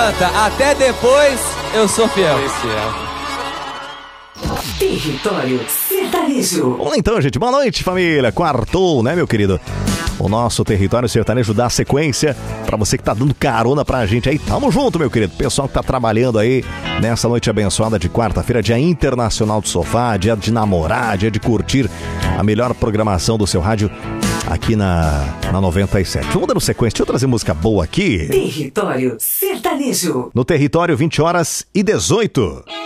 canta, até depois eu sou fiel. Território Sertanejo. Vamos lá então, gente. Boa noite, família. Quartou, né, meu querido? O nosso Território Sertanejo dá sequência pra você que tá dando carona pra gente aí. Tamo junto, meu querido. Pessoal que tá trabalhando aí nessa noite abençoada de quarta-feira, dia internacional do sofá, dia de namorar, dia de curtir a melhor programação do seu rádio aqui na 97. Vamos dando sequência. Deixa eu trazer música boa aqui. Território Sertanejo. No Território, 20 horas e 18.